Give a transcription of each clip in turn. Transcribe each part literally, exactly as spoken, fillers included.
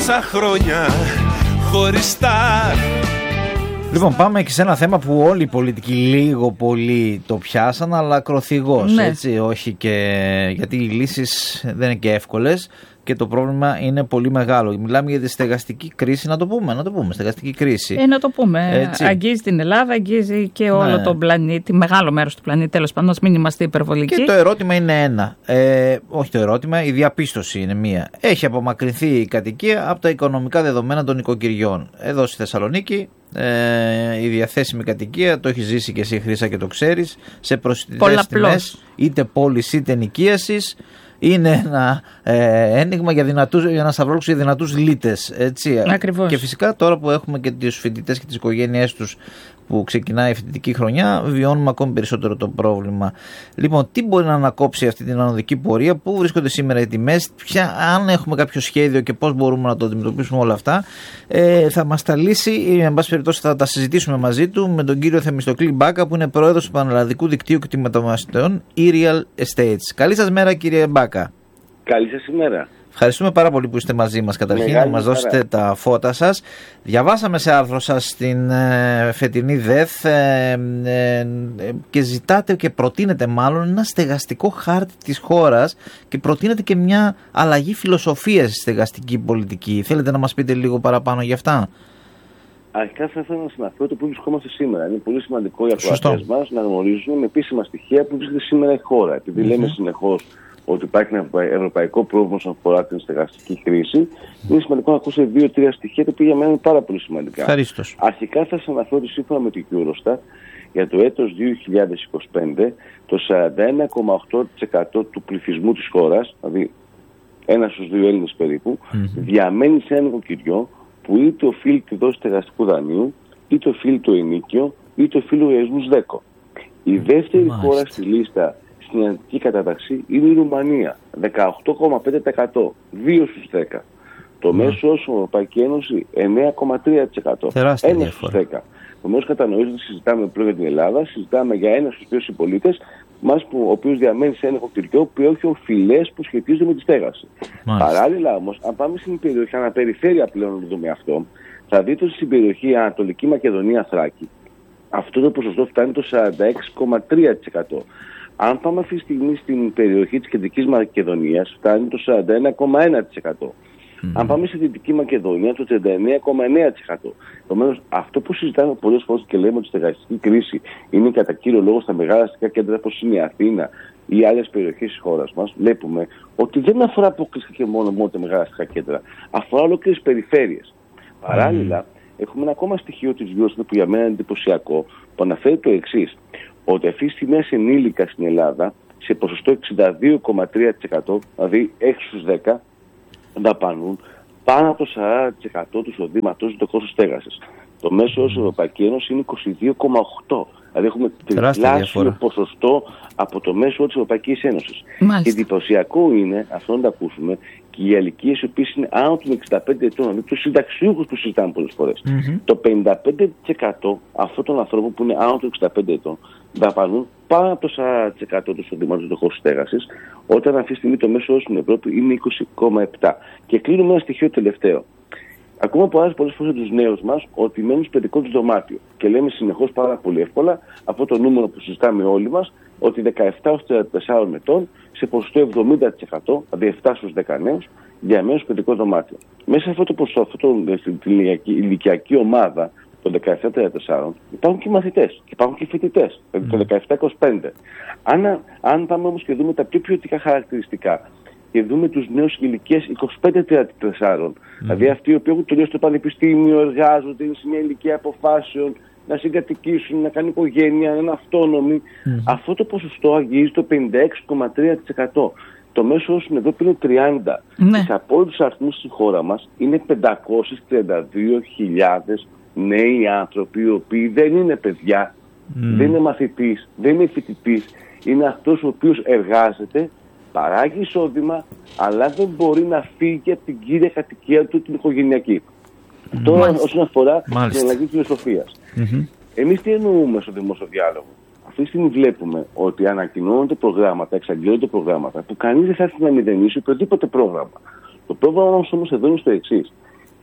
τόσα χρόνια χωριστά. Λοιπόν, πάμε και σε ένα θέμα που όλοι οι πολιτικοί λίγο πολύ το πιάσαν, αλλά ακροθυγώς, ναι. Έτσι, όχι και γιατί οι λύσεις δεν είναι και εύκολες και το πρόβλημα είναι πολύ μεγάλο. Μιλάμε για τη στεγαστική κρίση, να το πούμε, να το πούμε, στεγαστική κρίση. Ε, να το πούμε, έτσι. Αγγίζει την Ελλάδα, αγγίζει και όλο ναι. τον πλανήτη, μεγάλο μέρος του πλανήτη, τέλος πάντων, ας μην είμαστε υπερβολικοί. Και το ερώτημα είναι ένα, ε, όχι το ερώτημα, η διαπίστωση είναι μία. Έχει απομακρυνθεί η κατοικία από τα οικονομικά δεδομένα των οικοκυριών. Εδώ στη Θεσσαλονίκη, Ε, η διαθέσιμη κατοικία, το έχει ζήσει και εσύ Χρύσα και το ξέρεις, σε προσιτές τιμές, είτε πόλης είτε ενοικίασης, είναι ένα ε, ένιγμα για, δυνατούς, για να σταυρόξω για δυνατούς λίτες, έτσι. Ακριβώς. Και φυσικά τώρα που έχουμε και τους φοιτητές και τις οικογένειές τους που ξεκινάει η φοιτητική χρονιά, βιώνουμε ακόμη περισσότερο το πρόβλημα. Λοιπόν, τι μπορεί να ανακόψει αυτή την ανωδική πορεία, πού βρίσκονται σήμερα οι τιμές, ποια, αν έχουμε κάποιο σχέδιο και πώς μπορούμε να το αντιμετωπίσουμε όλα αυτά, ε, θα μας τα λύσει, εν πάση περιπτώσει θα τα συζητήσουμε μαζί του με τον κύριο Θεμιστοκλή Μπάκα, που είναι πρόεδρος του Πανελλαδικού Δικτύου Κτηματομεσητών e-Real Estates. Καλή σας μέρα, κύριε Μπάκα. Καλή σας ημέρα. Ευχαριστούμε πάρα πολύ που είστε μαζί μας καταρχήν. Μεγάλη να μας δώσετε χαρά. Τα φώτα σας. Διαβάσαμε σε άρθρο σας στην ε, φετινή ΔΕΘ ε, ε, ε, και ζητάτε και προτείνετε μάλλον ένα στεγαστικό χάρτη της χώρας και προτείνετε και μια αλλαγή φιλοσοφίας στη στεγαστική πολιτική. Θέλετε να μας πείτε λίγο παραπάνω γι' αυτά? Αρχικά θα ήθελα να συναφερθώ το που βρισκόμαστε σήμερα. Είναι πολύ σημαντικό για τους ακροατές μας να γνωρίζουν με επίσημα στοιχεία που βρίσκεται σήμερα η χώρα. Επειδή mm-hmm. λέμε συνεχώς ότι υπάρχει ένα ευρωπαϊκό πρόβλημα όσον αφορά την στεγαστική κρίση, είναι σημαντικό να ακούσετε δύο-τρία στοιχεία τα οποία για μένα είναι πάρα πολύ σημαντικά. Ευχαριστώς. Αρχικά θα σας αναφέρω ότι σύμφωνα με την Eurostat για το έτος δύο χιλιάδες είκοσι πέντε το σαράντα ένα κόμμα οκτώ τοις εκατό του πληθυσμού της χώρας, δηλαδή ένας στους δύο Έλληνες περίπου, mm-hmm. διαμένει σε ένα νοικοκυριό που είτε οφείλει τη δόση στεγαστικού δανείου, είτε οφείλει το ενίκιο, είτε οφείλει λογαριασμούς ΔΕΚΟ. Η δεύτερη mm-hmm. χώρα στη λίστα στην ελληνική κατάταξη είναι η Ρουμανία, δεκαοκτώ κόμμα πέντε τοις εκατό, δύο στους δέκα. Το mm. μέσο όσο η Ευρωπαϊκή Ένωση εννέα κόμμα τρία τοις εκατό, ένα στους δέκα. Επομένως κατανοείτε ότι συζητάμε πλέον για την Ελλάδα, συζητάμε για ένα στους δύο συμπολίτες μας, που, ο οποίος διαμένει σε ένα νοικοκυριό που έχει οφειλές που σχετίζονται με τη στέγαση. Μάλιστα. Παράλληλα όμως, αν πάμε στην περιοχή, αναπεριφέρεια πλέον να το δούμε αυτό, θα δείτε ότι στην περιοχή Ανατολική Μακεδονία Θράκη, αυτό το ποσοστό φτάνει το σαράντα έξι κόμμα τρία τοις εκατό. Αν πάμε αυτή τη στιγμή στην περιοχή της Κεντρικής Μακεδονίας, φτάνει το σαράντα ένα κόμμα ένα τοις εκατό. Mm. Αν πάμε στη Δυτική Μακεδονία, το τριάντα εννέα κόμμα εννέα τοις εκατό. Επομένως, αυτό που συζητάμε πολλές φορές και λέμε ότι η στεγαστική κρίση είναι κατά κύριο λόγο στα μεγάλα αστικά κέντρα όπως είναι η Αθήνα ή άλλες περιοχές της χώρας μας, βλέπουμε ότι δεν αφορά αποκλειστικά και μόνο, μόνο τα μεγάλα αστικά κέντρα, αφορά ολόκληρες περιφέρειες. Mm. Παράλληλα, έχουμε ένα ακόμα στοιχείο της Eurostat που για μένα είναι εντυπωσιακό, που αναφέρει το εξής. Ότι αυτή τη στιγμή ενήλικα στην Ελλάδα σε ποσοστό εξήντα δύο κόμμα τρία τοις εκατό, δηλαδή έξι στους δέκα, δαπανούν πάνω από το σαράντα τοις εκατό του εισοδήματος για το κόστος στέγασης. Το μέσο όρος της Ευρωπαϊκής Ένωσης είναι είκοσι δύο κόμμα οκτώ. Δηλαδή έχουμε τριπλάσιο ποσοστό από το μέσο όρος της Ευρωπαϊκής Ένωσης. Και εντυπωσιακό είναι, αυτό να το ακούσουμε, και οι ηλικίες οι οποίες είναι άνω των εξήντα πέντε ετών, δηλαδή τους συνταξιούχους που συζητάμε πολλές φορές. Mm-hmm. Το πενήντα πέντε τοις εκατό αυτών των ανθρώπων που είναι άνω των εξήντα πέντε ετών δαπανούν πάνω από το σαράντα τοις εκατό του εισοδήματος του χώρου στέγασης, όταν αυτή τη στιγμή το μέσο όρος στην Ευρώπη είναι είκοσι κόμμα επτά. Και κλείνουμε ένα στοιχείο τελευταίο. Ακούμε πολλές φορές από τους νέους μας ότι μένουν στο παιδικό τους δωμάτιο. Και λέμε συνεχώς πάρα πολύ εύκολα αυτό το νούμερο που συζητάμε όλοι μας, ότι δεκαεπτά έως τριάντα τέσσερα ετών σε ποσοστό εβδομήντα τοις εκατό, δηλαδή επτά στους δέκα νέους, διαμένουν στο παιδικό δωμάτιο. Μέσα σε αυτό το ποσοστό, αυτό το, την ηλικιακή ομάδα των δεκαεπτά τριάντα τέσσερα υπάρχουν και μαθητές, υπάρχουν και φοιτητές, δηλαδή το δεκαεπτά είκοσι πέντε. Αν, αν πάμε όμως και δούμε τα πιο ποιοτικά χαρακτηριστικά, και δούμε τους νέους ηλικίες είκοσι πέντε τριάντα τέσσερα, mm. δηλαδή αυτοί οι οποίοι έχουν τελειώσει το πανεπιστήμιο, εργάζονται, είναι σε μια ηλικία αποφάσεων, να συγκατοικήσουν, να κάνουν οικογένεια, να είναι αυτόνομοι. Mm. Αυτό το ποσοστό αγγίζει το πενήντα έξι κόμμα τρία τοις εκατό. Το μέσο όρος στην Ευρώπη είναι τριάντα. Ναι. Τις απόλυτους αριθμούς στη χώρα μας είναι πεντακόσιες τριάντα δύο χιλιάδες νέοι άνθρωποι, οι οποίοι δεν είναι παιδιά, mm. δεν είναι μαθητής, δεν είναι φοιτητής, είναι αυτός ο οποίος εργάζεται, παράγει εισόδημα, αλλά δεν μπορεί να φύγει από την κύρια κατοικία του, την οικογενειακή. Mm. Τώρα, όσον αφορά Μάλιστα. την αλλαγή φιλοσοφίας. Mm-hmm. Εμείς τι εννοούμε στο δημόσιο διάλογο? Αυτή τη στιγμή βλέπουμε ότι ανακοινώνονται προγράμματα, εξαγγέλλονται προγράμματα που κανείς δεν θα έρθει να μηδενίσει οποιοδήποτε πρόγραμμα. Το πρόγραμμα όμως εδώ είναι στο εξής.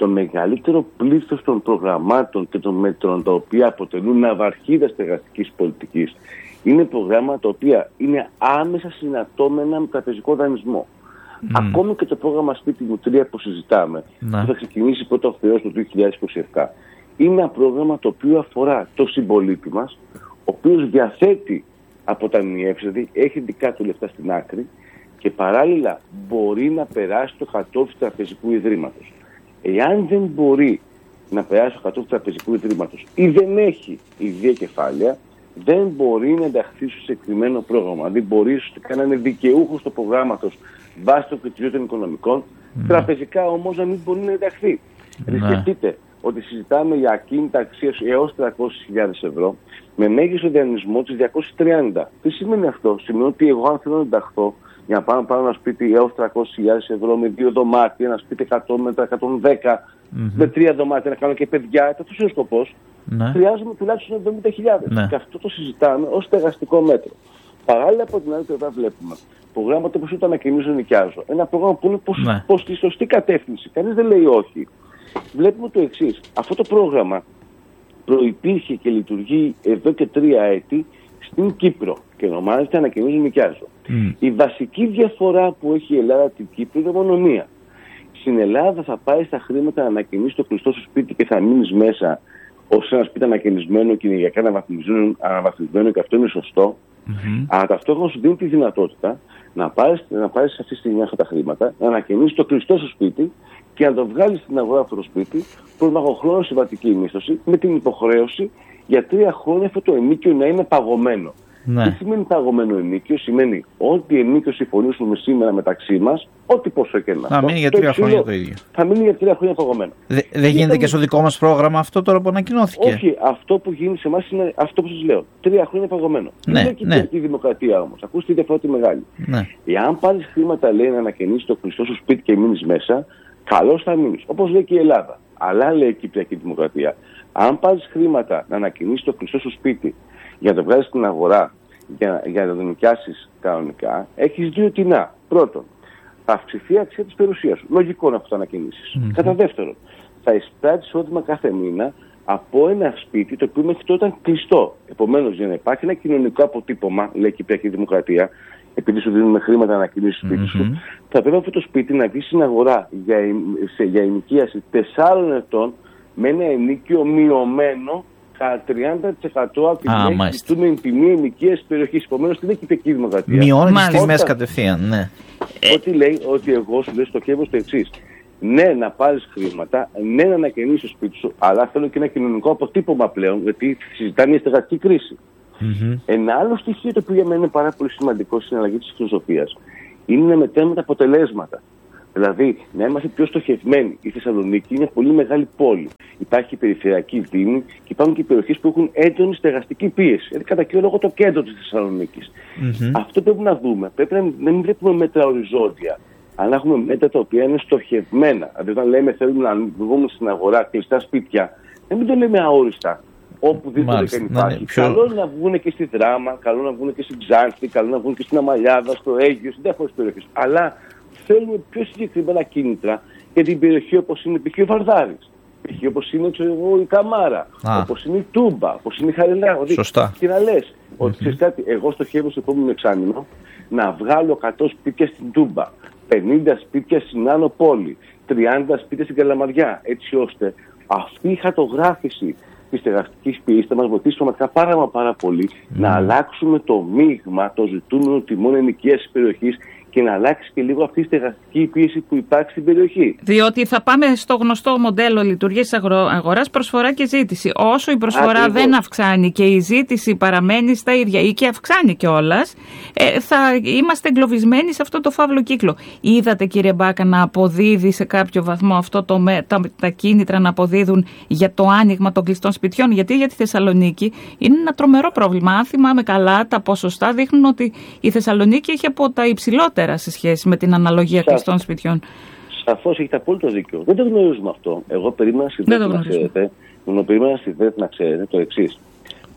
το μεγαλύτερο πλήθος των προγραμμάτων και των μέτρων τα οποία αποτελούν ναυαρχίδα στεγαστικής πολιτικής είναι προγράμματα τα οποία είναι άμεσα συναρτώμενα με τραπεζικό δανεισμό. Mm. Ακόμη και το πρόγραμμα Σπίτι μου τρία που συζητάμε, mm. που θα ξεκινήσει πρώτα ο Θεός το δύο χιλιάδες είκοσι επτά, είναι ένα πρόγραμμα το οποίο αφορά το συμπολίτη μας, ο οποίος διαθέτει αποταμιεύσει, δηλαδή έχει δικά του λεφτά στην άκρη και παράλληλα μπορεί να περάσει το κατόφλι του τραπεζικού ιδρύματος. Εάν δεν μπορεί να περάσει το κατόφλι του τραπεζικού ιδρύματος ή δεν έχει ιδία κεφάλαια, δεν μπορεί να ενταχθεί στο συγκεκριμένο πρόγραμμα. Δηλαδή, μπορεί ουσιαστικά να είναι δικαιούχος του προγράμματος βάσει των κριτηρίων των οικονομικών, mm. τραπεζικά όμως να μην μπορεί να ενταχθεί. Mm. Σκεφτείτε ότι συζητάμε για ακίνητα αξίας έως τριακόσιες χιλιάδες ευρώ με μέγιστο δανεισμό της διακόσιες τριάντα. Τι σημαίνει αυτό? Σημαίνει ότι εγώ, αν θέλω να ενταχθώ για να πάω να πάρω ένα σπίτι έως τριακόσιες χιλιάδες ευρώ με δύο δωμάτια, ένα σπίτι εκατό μέτρα, εκατόν δέκα, mm-hmm. με τρία δωμάτια, να κάνω και παιδιά, αυτός είναι ο σκοπός. Ναι. Χρειάζομαι τουλάχιστον εβδομήντα χιλιάδες. Ναι. Και αυτό το συζητάμε ως στεγαστικό μέτρο. Παράλληλα από την άλλη πλευρά βλέπουμε προγράμματα όπως το ανακοινήσω νοικιάζω. Ένα πρόγραμμα που είναι προς, ναι. προς τη σωστή κατεύθυνση. Κανείς δεν λέει όχι. Βλέπουμε το εξής. Αυτό το πρόγραμμα προϋπήρχε και λειτουργεί εδώ και τρία έτη στην Κύπρο και ονομάζεται ανακοινήσω νοικιάζω. Mm. Η βασική διαφορά που έχει η Ελλάδα από την Κύπρο είναι μόνο μία. Στην Ελλάδα θα πάει στα χρήματα να ανακοινήσει το κλειστό σου σπίτι και θα μείνεις μέσα ως ένα σπίτι ανακαινισμένο και ενεργειακά αναβαθμισμένο, αναβαθμισμένο, και αυτό είναι σωστό. Mm-hmm. Αλλά ταυτόχρονα σου δίνει τη δυνατότητα να πάρεις, να πάρεις αυτή τη στιγμή αυτά τα χρήματα, να ανακαινήσεις το κλειστό σου σπίτι και να το βγάλεις στην αγορά αυτό το σπίτι προς μακροχρόνια συμβατική μίσθωση με την υποχρέωση για τρία χρόνια αυτό το ενοίκιο να είναι παγωμένο. Ναι. Τι σημαίνει παγωμένο ενοίκιο? Σημαίνει ότι ενοίκιο συμφωνήσουμε σήμερα μεταξύ μας, ό,τι ποσό και να. Θα μείνει για τρία χρόνια το ίδιο. Θα μείνει για τρία χρόνια παγωμένο. Δεν δε γίνεται και στο δικό μας πρόγραμμα αυτό τώρα που ανακοινώθηκε? Όχι, αυτό που γίνει σε εμάς είναι αυτό που σας λέω. Τρία χρόνια παγωμένο. Ναι, είναι και ναι. η δημοκρατία όμως. Ακούστε τη διαφορά τη μεγάλη. Ναι. Εάν πάρεις χρήματα, λέει, να ανακαινήσεις το κλειστό σου σπίτι και μείνεις μέσα, καλώς θα μείνεις. Όπως λέει και η Ελλάδα. Αλλά λέει η Κυπριακή Δημοκρατία. Αν πάρεις χρήματα να ανακαινήσεις το κλειστό σου σπίτι για να το βγάλεις στην αγορά, για, για να το νοικιάσεις κανονικά, έχεις δύο τεινά. Πρώτον, θα αυξηθεί η αξία της περιουσίας σου. Λογικό να αυτό το ανακοινήσεις. Mm-hmm. Κατά δεύτερον, θα εισπράττεις εισόδημα κάθε μήνα από ένα σπίτι το οποίο μέχρι τότε ήταν κλειστό. Επομένως, για να υπάρχει ένα κοινωνικό αποτύπωμα, λέει η Κυπριακή Δημοκρατία, επειδή σου δίνουμε χρήματα να ανακοινήσεις το σπίτι mm-hmm. σου, θα πρέπει αυτό το σπίτι να βγει στην αγορά για, σε, για ενοικίαση τεσσάρων ετών με ένα ενοίκιο μειωμένο κατά τριάντα τοις εκατό από την με τιμή ενοικίας περιοχής. Επομένως, την Κυπριακή Δημοκρατία. Μειώνει τις τιμές κατευθείαν, ναι. Ότι λέει ότι εγώ σου λέω στοχεύω στο εξής. Ναι, να πάρεις χρήματα, ναι, να ανακαινήσεις το σπίτι σου, αλλά θέλω και ένα κοινωνικό αποτύπωμα πλέον, γιατί συζητάμε μια στεγαστική κρίση. Mm-hmm. Ένα άλλο στοιχείο το οποίο για μένα είναι πάρα πολύ σημαντικό στην αλλαγή της φιλοσοφίας είναι να μετράμε τα αποτελέσματα. Δηλαδή, να είμαστε πιο στοχευμένοι. Η Θεσσαλονίκη είναι πολύ μεγάλη πόλη. Υπάρχει περιφερειακή δήμη και υπάρχουν και περιοχές που έχουν έντονη στεγαστική πίεση. Δηλαδή, κατά κύριο λόγο, το κέντρο της Θεσσαλονίκης. Mm-hmm. Αυτό πρέπει να δούμε. Πρέπει να, να μην βλέπουμε μέτρα οριζόντια, αλλά να έχουμε μέτρα τα οποία είναι στοχευμένα. Δηλαδή, όταν λέμε θέλουμε να βγούμε στην αγορά κλειστά σπίτια, να μην το λέμε αόριστα. Οπουδήποτε και αν υπάρχει. Ναι, πιο... Καλό να βγουν και στη Δράμα, καλό να βγουν και στην Ξάνθη, καλό να βγουν και στην Αμαλιάδα, στο Αίγυο, σε διάφορες περιοχές. Αλλά θέλουμε πιο συγκεκριμένα κίνητρα για την περιοχή όπως είναι π.χ. ο Βαρδάρης, π.χ. όπως είναι ξέρω, η Καμάρα, όπως είναι η Τούμπα, όπως είναι η Χαριλάου. Σωστά. Και να λες ότι mm-hmm. κάτι, εγώ στοχεύω στο επόμενο εξάμηνο να βγάλω εκατό σπίτια στην Τούμπα, πενήντα σπίτια στην Άνω Πόλη, τριάντα σπίτια στην Καλαμαριά, έτσι ώστε αυτή η χαρτογράφηση της στεγαστικής πίεσης θα μας βοηθήσει πραγματικά πάρα, μα πάρα πολύ mm. να αλλάξουμε το μείγμα, το ζητούμενο τιμών ενοικίας της περιοχής και να αλλάξει και λίγο αυτή η στεγαστική πίεση που υπάρχει στην περιοχή. Διότι θα πάμε στο γνωστό μοντέλο λειτουργίας της αγοράς, προσφορά και ζήτηση. Όσο η προσφορά Ακριβώς. δεν αυξάνει και η ζήτηση παραμένει στα ίδια ή και αυξάνει κιόλας, ε, θα είμαστε εγκλωβισμένοι σε αυτό το φαύλο κύκλο. Είδατε, κύριε Μπάκα, να αποδίδει σε κάποιο βαθμό αυτό το, τα, τα κίνητρα να αποδίδουν για το άνοιγμα των κλειστών σπιτιών? Γιατί για τη Θεσσαλονίκη είναι ένα τρομερό πρόβλημα. Αν θυμάμαι καλά, τα ποσοστά δείχνουν ότι η Θεσσαλονίκη έχει από τα υψηλότερα σε σχέση με την αναλογία κλειστών σπιτιών. Σαφώς έχετε απόλυτο δίκιο. Δεν το γνωρίζουμε αυτό. Εγώ περίμενα στη ΔΕΘ να ξέρετε, περίμενα στη ΔΕΘ να ξέρετε το εξής.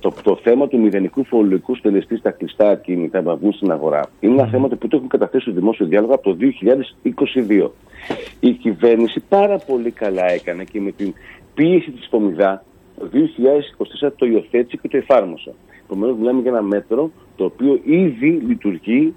το, το θέμα του μηδενικού φορολογικού στελεστή στα κλειστά ακίνητα που βγουν στην αγορά είναι ένα θέμα το οποίο το έχουν καταθέσει στο δημόσιο διάλογο από το δύο χιλιάδες είκοσι δύο. Η κυβέρνηση πάρα πολύ καλά έκανε και με την πίεση της Κομιδά το δύο χιλιάδες είκοσι τέσσερα το υιοθέτησε και το εφάρμοσε. Επομένως, μιλάμε για ένα μέτρο το οποίο ήδη λειτουργεί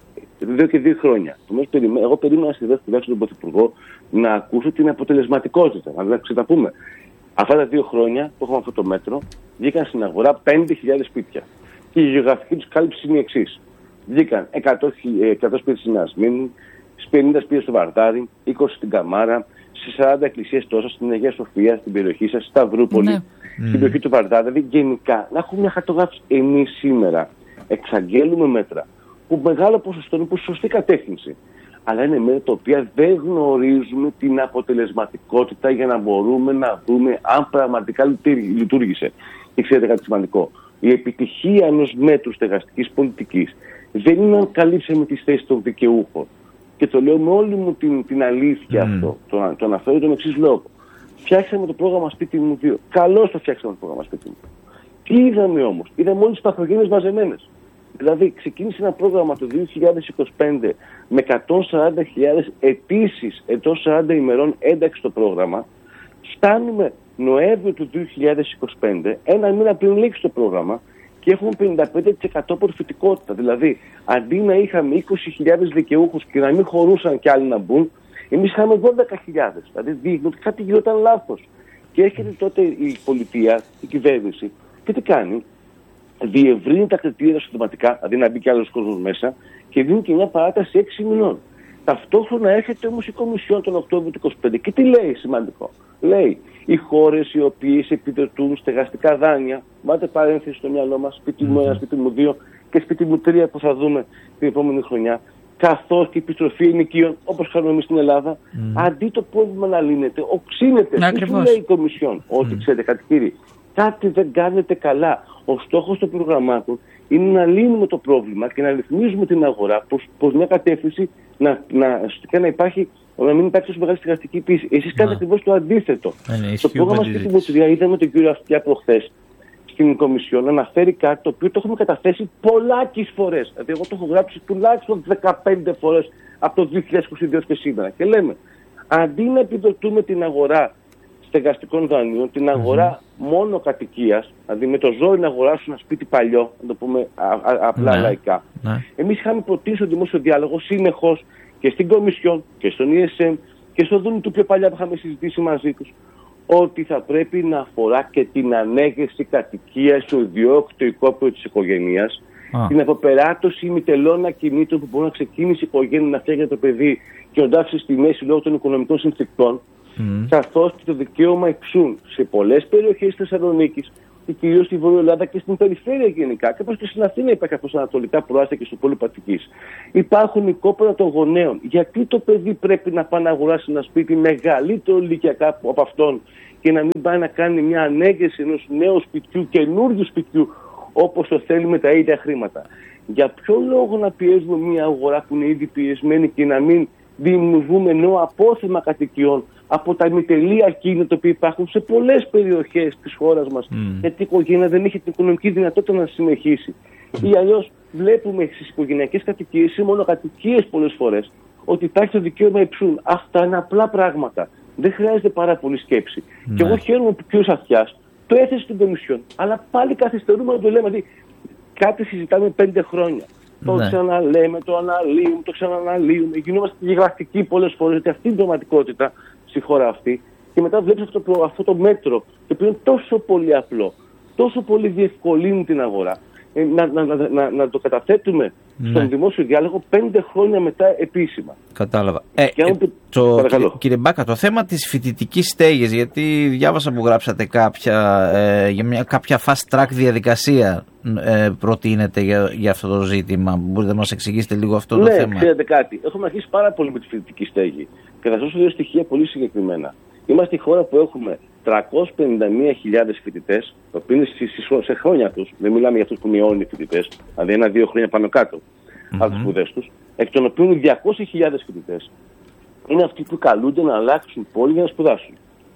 εδώ και δύο χρόνια. Επομένως, εγώ περίμενα στη δεύτερη τουλάχιστον τον Πρωθυπουργό να ακούσω την αποτελεσματικότητα. Να ξεταπούμε. Αυτά τα δύο χρόνια που έχουμε αυτό το μέτρο, βγήκαν στην αγορά πέντε χιλιάδες σπίτια. Και η γεωγραφική τους κάλυψη είναι η εξής. Βγήκαν εκατό σπίτια στην Νέα Σμύρνη, πενήντα σπίτια στο Βαρδάρι, είκοσι στην Καμάρα, σε σαράντα εκκλησίες τόσο στην Αγία Σοφία, στην περιοχή σας, στη Σταυρούπολη, ναι. στην mm. περιοχή του Βαρδάρι. Δηλαδή, γενικά, να έχουμε μια χαρτογράφηση. Εμείς σήμερα εξαγγέλουμε μέτρα που μεγάλο ποσοστό είναι προς σωστή κατεύθυνση. Αλλά είναι μέτρα τα οποία δεν γνωρίζουμε την αποτελεσματικότητα για να μπορούμε να δούμε αν πραγματικά λειτουργήσε. Και ξέρετε κάτι σημαντικό. Η επιτυχία ενός μέτρου στεγαστικής πολιτικής δεν είναι αν καλύψαμε τις θέσεις των δικαιούχων. Και το λέω με όλη μου την, την αλήθεια mm. αυτό. Το, το αναφέρω τον εξής λόγο. Φτιάξαμε το πρόγραμμα Σπίτι μου δύο. Καλώς το φτιάξαμε το πρόγραμμα Σπίτι μου. Τι είδαμε όμως? Είδαμε όλες τις παθογένειες μαζεμένες. Δηλαδή, ξεκίνησε ένα πρόγραμμα το δύο χιλιάδες είκοσι πέντε με εκατόν σαράντα χιλιάδες αιτήσεις εντός σαράντα ημερών ένταξη στο πρόγραμμα. Φτάνουμε Νοέμβριο του δύο χιλιάδες είκοσι πέντε, ένα μήνα πριν λήξει το πρόγραμμα, και έχουμε πενήντα πέντε τοις εκατό απορροφητικότητα. Δηλαδή, αντί να είχαμε είκοσι χιλιάδες δικαιούχους και να μην χωρούσαν κι άλλοι να μπουν, εμείς είχαμε δώδεκα χιλιάδες. Δηλαδή, δείχνει ότι κάτι γινόταν λάθος. Και έρχεται τότε η πολιτεία, η κυβέρνηση, και τι κάνει? Διευρύνει τα κριτήρια συστηματικά, δηλαδή να μπει κι άλλος κόσμος μέσα, και δίνει και μια παράταση έξι μηνών. Ταυτόχρονα έρχεται όμως η Κομισιόν τον Οκτώβριο του είκοσι πέντε και τι λέει σημαντικό? Λέει, οι χώρες οι οποίες επιδοτούν στεγαστικά δάνεια, μάτε παρένθεση στο μυαλό μας, σπίτι μου ένα, σπίτι μου δύο και σπίτι μου τρία που θα δούμε την επόμενη χρονιά, καθώς και η επιστροφή ενοικίων, όπως κάνουμε εμείς στην Ελλάδα, mm. αντί το πρόβλημα να λύνεται, οξύνεται. Τι σου λέει η Κομισιόν? Mm. Ότι ξέρετε κάτι κύριε, κάτι δεν κάνετε καλά. Ο στόχος των προγραμμάτων είναι να λύνουμε το πρόβλημα και να ρυθμίζουμε την αγορά προς μια κατεύθυνση να, να, να υπάρχει, να μην υπάρξει τόσο μεγάλη στεγαστική πίεση. Εσείς κάνετε ακριβώς το αντίθετο. Ναι, στο πρόγραμμα Σπίτι μου τρία είδαμε τον κύριο Αυτιά προχθές στην Κομισιόν να αναφέρει κάτι το οποίο το έχουμε καταθέσει πολλάκις φορές. Δηλαδή, εγώ το έχω γράψει τουλάχιστον δεκαπέντε φορές από το δύο χιλιάδες είκοσι δύο και σήμερα. Και λέμε, αντί να επιδοτούμε την αγορά στεγαστικών δανείων, την αγορά mm-hmm. μόνο κατοικίας, δηλαδή με το ζόρι να αγοράσουν ένα σπίτι παλιό, να το πούμε α, α, απλά ναι. λαϊκά. Ναι. Εμείς είχαμε προτείνει στο δημόσιο διάλογο συνεχώς και στην Κομισιόν και στον ι ες εμ και στο Δούνι του πιο παλιά που είχαμε συζητήσει μαζί τους, ότι θα πρέπει να αφορά και την ανέγερση κατοικίας στο ιδιόκτητο οικόπεδο της οικογένειας, ah. την αποπεράτωση ημιτελών ακινήτων που μπορεί να ξεκίνησε η οικογένεια να φτιάχνει το παιδί και οντάξει στη μέση λόγω των οικονομικών συνθηκών. Mm. Καθώς και το δικαίωμα υψούν σε πολλές περιοχές της Θεσσαλονίκης και κυρίως στη Βόρεια Ελλάδα και στην περιφέρεια γενικά, και όπως και στην Αθήνα υπάρχει από στα ανατολικά προάστια και στο πόλο Πατικής. Υπάρχουν οικόπεδα των γονέων. Γιατί το παιδί πρέπει να πάει να αγοράσει ένα σπίτι μεγαλύτερο ηλικιακά από αυτόν και να μην πάει να κάνει μια ανέγερση ενός νέου σπιτιού, καινούριου σπιτιού, όπως το θέλει με τα ίδια χρήματα? Για ποιο λόγο να πιέζουμε μια αγορά που είναι ήδη πιεσμένη και να μην δημιουργούμε νέο απόθεμα κατοικιών από τα ημιτελή ακίνητα που υπάρχουν σε πολλές περιοχές της χώρας μας, mm. γιατί η οικογένεια δεν έχει την οικονομική δυνατότητα να συνεχίσει. Mm. Ή αλλιώς βλέπουμε στις οικογενειακές κατοικίες ή μονοκατοικίες πολλές φορές ότι υπάρχει το δικαίωμα υψούν. Αυτά είναι απλά πράγματα. Δεν χρειάζεται πάρα πολύ σκέψη. Mm. Και εγώ χαίρομαι που ο κ. Αυτιάς το έθεσε στην Κομισιόν, αλλά πάλι καθυστερούμε να το λέμε. Δηλαδή κάτι συζητάμε πέντε χρόνια. Το ναι. ξαναλέμε, το αναλύουμε, το ξαναναλύουμε. Γινόμαστε γεγραφικοί πολλές φορές, γιατί αυτή είναι η πραγματικότητα στη χώρα αυτή. Και μετά βλέπεις αυτό το, αυτό το μέτρο, το οποίο είναι τόσο πολύ απλό, τόσο πολύ διευκολύνει την αγορά. Ε, να, να, να, να, να το καταθέτουμε ναι. στον δημόσιο διάλογο πέντε χρόνια μετά επίσημα. Κατάλαβα. Ε, ε, ε, το, κύριε, κύριε Μπάκα, το θέμα της φοιτητικής στέγης, γιατί διάβασα που γράψατε κάποια, ε, για μια, κάποια fast track διαδικασία ε, προτείνεται για, για αυτό το ζήτημα. Μπορείτε να μας εξηγήσετε λίγο αυτό ναι, το θέμα? Ναι, ξέρετε κάτι. Έχουμε αρχίσει πάρα πολύ με τη φοιτητική στέγη. Και θα σας δώσω δύο στοιχεία πολύ συγκεκριμένα. Είμαστε η χώρα που έχουμε τριακόσιες πενήντα μία χιλιάδες φοιτητές, το οποίο είναι σε χρόνια τους, δεν μιλάμε για αυτούς που μειώνουν οι φοιτητές, δηλαδή ένα-δύο χρόνια πάνω κάτω mm-hmm. από τις σπουδές τους, εκ των οποίων οι διακόσιες χιλιάδες φοιτητές είναι αυτοί που καλούνται να αλλάξουν πόλη για να σπουδάσουν.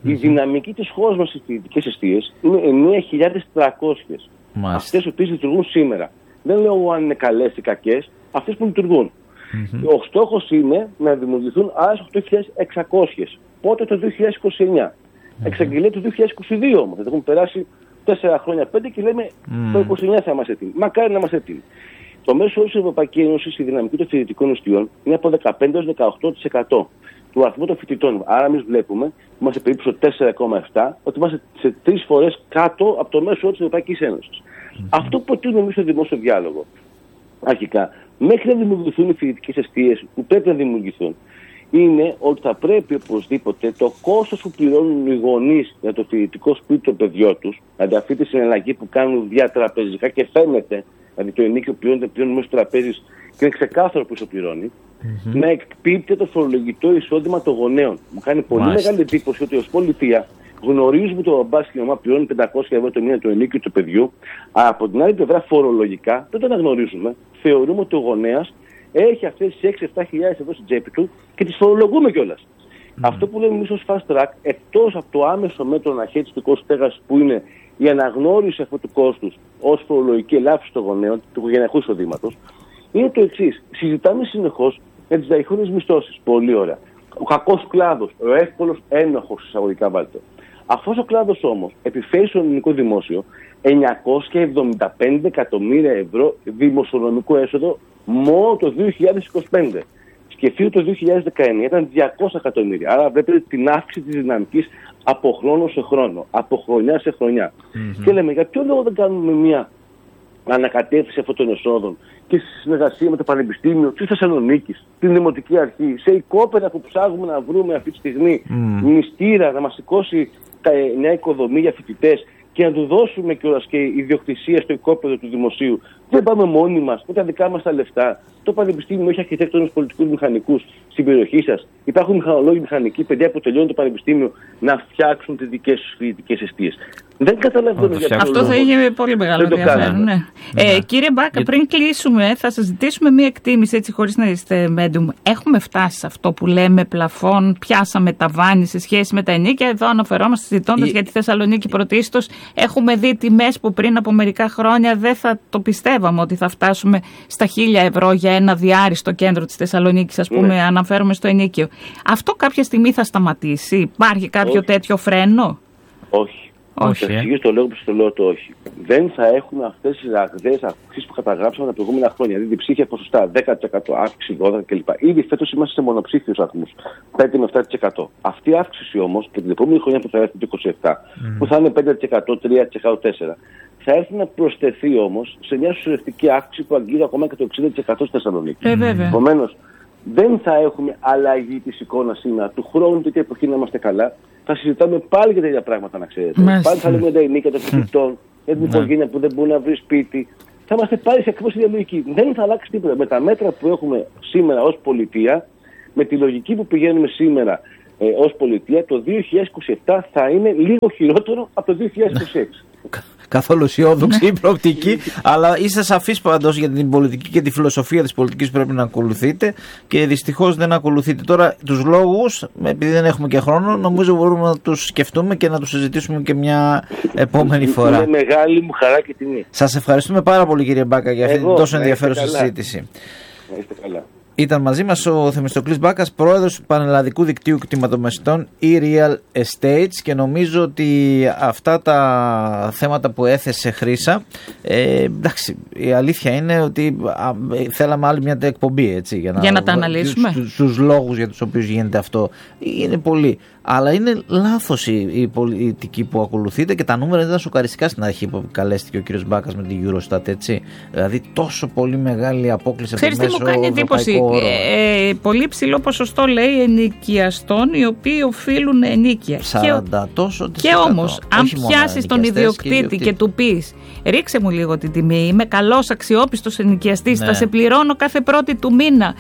Η δυναμική της χώρας μας στις φοιτητικές εστίες είναι εννέα χιλιάδες τριακόσιες. Αυτές οι οποίες λειτουργούν σήμερα. Δεν λέω αν είναι καλές ή κακές, αυτές που λειτουργούν. Mm-hmm. Ο στόχος είναι να δημιουργηθούν άλλες οκτώ χιλιάδες εξακόσιες. Πότε? Το δύο χιλιάδες είκοσι εννέα. Mm-hmm. Εξαγγελία του δύο χιλιάδες είκοσι δύο όμως. Δεν έχουν περάσει τέσσερα χρόνια, πέντε και λέμε mm. το είκοσι εννέα θα είμαστε έτοιμοι. Μακάρι να είμαστε έτοιμοι. Το μέσο όρο της Ευρωπαϊκής Ένωσης, η δυναμική των φοιτητικών εστιών είναι από δεκαπέντε έως δεκαοκτώ τοις εκατό του αριθμού των φοιτητών. Άρα, εμείς βλέπουμε, είμαστε περίπου στο τέσσερα κόμμα επτά, ότι είμαστε σε τρεις φορές κάτω από το μέσο όρο της Ευρωπαϊκής Ένωσης. Mm-hmm. Αυτό που προτείνουμε εμείς στο δημόσιο διάλογο, αρχικά, μέχρι να δημιουργηθούν οι φοιτητικές εστίες που πρέπει να δημιουργηθούν, είναι ότι θα πρέπει οπωσδήποτε το κόστος που πληρώνουν οι γονείς για το φοιτητικό σπίτι των παιδιών τους, δηλαδή αυτή τη συναλλαγή που κάνουν διατραπεζικά και φαίνεται, δηλαδή το ενίκιο πληρώνεται πλέον μέσω του τραπέζης και είναι ξεκάθαρο που ισοπληρώνει, mm-hmm. να εκπίπτει το φορολογικό εισόδημα των γονέων. Μου κάνει πολύ Μάλιστα. μεγάλη εντύπωση ότι ως πολιτεία γνωρίζουμε ότι ο μπαμπάς και η μαμά πληρώνει πεντακόσια ευρώ το μήνα το ενίκιο του παιδιού, αλλά από την άλλη πλευρά φορολογικά δεν το αναγνωρίζουμε. Θεωρούμε ότι ο γονέας έχει αυτές τις έξι εφτά χιλιάδες ευρώ στην τσέπη του και τις φορολογούμε κιόλας. Mm. Αυτό που λέμε εμείς ως fast track, εκτός από το άμεσο μέτρο αναχέτησης του κόστου στέγασης που είναι η αναγνώριση αυτού του κόστους ως φορολογική ελάφρυνση των γονέων, του οικογενειακού εισοδήματος, είναι το εξής. Συζητάμε συνεχώς για τις διαχείρισες μισθώσεις. Πολύ ωραία. Ο κακός κλάδος, ο εύκολος ένοχος εισαγωγικά βάλτε. Αυτός ο κλάδος όμως επιφέρει στο ελληνικό δημόσιο εννιακόσια εβδομήντα πέντε εκατομμύρια ευρώ δημοσιονομικό έσοδο μόνο το δύο χιλιάδες είκοσι πέντε. Σκεφτείτε το δύο χιλιάδες δεκαεννέα ήταν διακόσια εκατομμύρια. Άρα βλέπετε την αύξηση της δυναμικής από χρόνο σε χρόνο, από χρονιά σε χρονιά. Mm-hmm. Και λέμε, για ποιο λόγο δεν κάνουμε μια ανακατεύθυνση αυτών των εσόδων και στη συνεργασία με το Πανεπιστήμιο της Θεσσαλονίκης, την Δημοτική Αρχή, σε οικόπεδα που ψάχνουμε να βρούμε αυτή τη στιγμή mm. μυστήρα, να μας σηκώσει μια οικοδομή για φοιτητές και να του δώσουμε κιόλας και ιδιοκτησία στο οικόπεδο του δημοσίου. Δεν πάμε μόνοι μας, με τα δικά μας τα λεφτά. Το Πανεπιστήμιο έχει αρχιτέκτονες πολιτικούς μηχανικούς στην περιοχή σας. Υπάρχουν μηχανολόγοι μηχανικοί, παιδιά που τελειώνουν το Πανεπιστήμιο να φτιάξουν τις δικές τους φοιτητικές εστίες. Δεν καταλαβαίνω γιατί. Αυτό θα είχε πολύ μεγάλο ενδιαφέρον. Ναι. Ε, κύριε Μπάκα, πριν κλείσουμε, θα σας ζητήσουμε μία εκτίμηση, έτσι χωρίς να είστε μέντουμ. Έχουμε φτάσει σε αυτό που λέμε πλαφόν, πιάσαμε ταβάνι σε σχέση με τα ενίκια. Εδώ αναφερόμαστε συζητώντας Η... για τη Θεσσαλονίκη πρωτίστως. Έχουμε δει τιμές που πριν από μερικά χρόνια δεν θα το πιστεύαμε ότι θα φτάσουμε στα χίλια ευρώ για ένα διάρρη στο κέντρο της Θεσσαλονίκης, ας πούμε, ναι. αναφέρομαι στο ενίκιο. Αυτό κάποια στιγμή θα σταματήσει? Υπάρχει κάποιο όχι. τέτοιο φρένο? Όχι. Όχι. Θα εξηγήσω το λόγο που στο λέω το όχι. Δεν θα έχουν αυτές τις ραγδαίες αυξήσεις που καταγράψαμε τα προηγούμενα χρόνια. Δηλαδή διψήφια ποσοστά δέκα τοις εκατό αύξηση, δώδεκα τοις εκατό κλπ. Ήδη φέτος είμαστε σε μονοψήφιους αριθμούς, πέντε με επτά τοις εκατό. Αυτή η αύξηση όμως και την επόμενη χρονιά που θα έρθει το είκοσι επτά, mm. που θα είναι πέντε τοις εκατό, τρία τοις εκατό, τέσσερα τοις εκατό, θα έρθει να προσθεθεί όμως σε μια συσσωρευτική αύξηση που αγγίζει ακόμα και το εξήντα τοις εκατό στη Θεσσαλονίκη. Ε, Επομένως, δεν θα έχουμε αλλαγή της εικόνας σήμερα. Του χρόνου, τέτοια εποχή να είμαστε καλά, θα συζητάμε πάλι για τέτοια πράγματα, να ξέρετε. Μάλιστα. Πάλι θα λέμε για τα ενίκια των φοιτητών, για την οικογένεια που δεν μπορεί να βρει σπίτι. Θα είμαστε πάλι σε ακριβώς ίδια λογική. Δεν θα αλλάξει τίποτα. Με τα μέτρα που έχουμε σήμερα ως πολιτεία, με τη λογική που πηγαίνουμε σήμερα ε, ως πολιτεία, το δύο χιλιάδες είκοσι επτά θα είναι λίγο χειρότερο από το δύο χιλιάδες είκοσι έξι. Καθόλου αισιόδοξη η προοπτική, αλλά είστε σαφείς πάντως για την πολιτική και τη φιλοσοφία της πολιτικής που πρέπει να ακολουθείτε και δυστυχώς δεν ακολουθείτε. Τώρα τους λόγους, επειδή δεν έχουμε και χρόνο, νομίζω μπορούμε να τους σκεφτούμε και να τους συζητήσουμε και μια επόμενη φορά. Είναι μεγάλη μου χαρά και τιμή. Σας ευχαριστούμε πάρα πολύ, κύριε Μπάκα, για αυτή την τόσο ενδιαφέρουσα συζήτηση. Να είστε καλά. Ήταν μαζί μας ο Θεμιστοκλής Μπάκας, πρόεδρος του Πανελλαδικού Δικτύου Κτηματομεσητών e-Real Estates, και νομίζω ότι αυτά τα θέματα που έθεσε Χρύσα, ε, εντάξει, η αλήθεια είναι ότι α, θέλαμε άλλη μια εκπομπή, έτσι, για να, για να τα αναλύσουμε. Στους, στους λόγους για τους οποίους γίνεται αυτό. Είναι πολύ. Αλλά είναι λάθος η, η πολιτική που ακολουθείτε και τα νούμερα ήταν σοκαριστικά στην αρχή που καλέστηκε ο κύριος Μπάκας με την Eurostat, έτσι. Δηλαδή τόσο πολύ μεγάλη απόκληση από το μέσο ευρωπαϊκό όρο. Ε, πολύ ψηλό ποσοστό, λέει, ενοικιαστών οι οποίοι οφείλουν ενίκεια. σαράντα και, τόσο και όμως, αν πιάσεις τον ιδιοκτήτη και, και του πεις, ρίξε μου λίγο την τιμή, είμαι καλός αξιόπιστος ενοικιαστής, ναι. θα σε πληρώνω κάθε πρώτη του μήνα.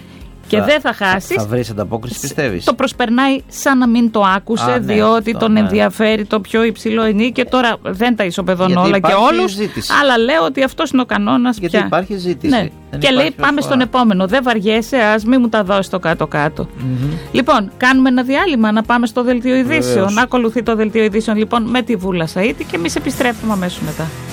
Και θα, δεν θα χάσει. Θα, θα βρει ανταπόκριση, πιστεύεις? Το προσπερνάει σαν να μην το άκουσε, Α, ναι, διότι αυτό, τον ναι. ενδιαφέρει το πιο υψηλό ενίκιο. Τώρα δεν τα ισοπεδώνω όλα και όλους. Αλλά λέω ότι αυτός είναι ο κανόνας. Γιατί πια. Υπάρχει ζήτηση. Ναι. Και λέει πάμε στον επόμενο. Δεν βαριέσαι, ας μην μου τα δώσει το κάτω-κάτω. Mm-hmm. Λοιπόν, κάνουμε ένα διάλειμμα να πάμε στο δελτίο ειδήσεων. Να ακολουθεί το δελτίο ειδήσεων λοιπόν με τη Βούλα Σαΐτη και εμείς επιστρέφουμε αμέσως μετά.